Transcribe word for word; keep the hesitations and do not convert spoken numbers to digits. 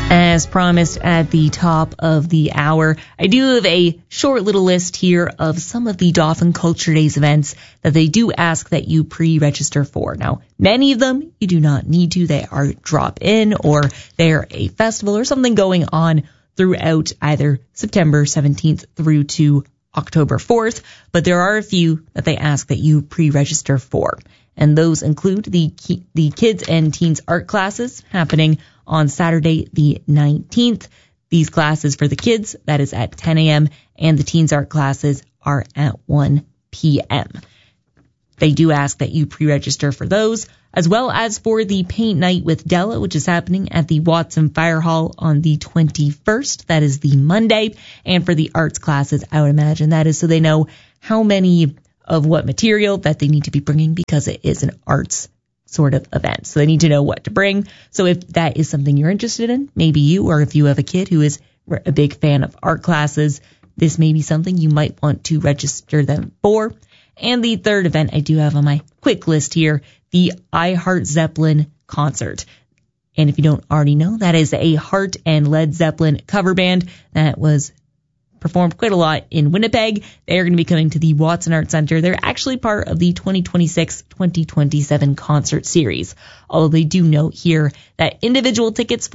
As promised at the top of the hour, I do have a short little list here of some of the Dauphin Culture Days events that they do ask that you pre-register for. Now, many of them you do not need to. They are drop-in or they're a festival or something going on throughout either September seventeenth through to October fourth, but there are a few that they ask that you pre-register for. And those include the the kids and teens art classes happening on Saturday the nineteenth. These classes for the kids, that is at ten a.m., and the teens art classes are at one p.m. They do ask that you pre-register for those, as well as for the paint night with Della, which is happening at the Watson Fire Hall on the twenty-first. That is the Monday. And for the arts classes, I would imagine that is so they know how many of what material that they need to be bringing, because it is an arts sort of event. So they need to know what to bring. So if that is something you're interested in, maybe you, or if you have a kid who is a big fan of art classes, this may be something you might want to register them for. And the third event I do have on my quick list here, the I Heart Zeppelin concert. And if you don't already know, that is a Heart and Led Zeppelin cover band that was performed quite a lot in Winnipeg. They are going to be coming to the Watson Art Center. They're actually part of the twenty twenty-six twenty twenty-seven concert series. Although they do note here that individual tickets